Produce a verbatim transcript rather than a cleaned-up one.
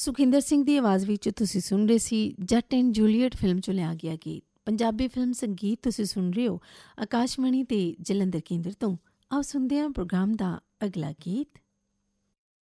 ਸੁਖਿੰਦਰ ਸਿੰਘ ਦੀ ਆਵਾਜ਼ ਵਿੱਚ ਤੁਸੀਂ ਸੁਣ ਰਹੇ ਸੀ ਜੱਟ ਐਂਡ ਜੂਲੀਅਟ ਫਿਲਮ 'ਚੋਂ ਲਿਆ ਗਿਆ ਗੀਤ। ਪੰਜਾਬੀ ਫਿਲਮ ਸੰਗੀਤ ਤੁਸੀਂ ਸੁਣ ਰਹੇ ਹੋ ਆਕਾਸ਼ਵਾਣੀ ਤੇ ਜਲੰਧਰ ਕੇਂਦਰ ਤੋਂ। ਆਓ ਸੁਣਦੇ ਹਾਂ ਪ੍ਰੋਗਰਾਮ ਦਾ ਅਗਲਾ ਗੀਤ।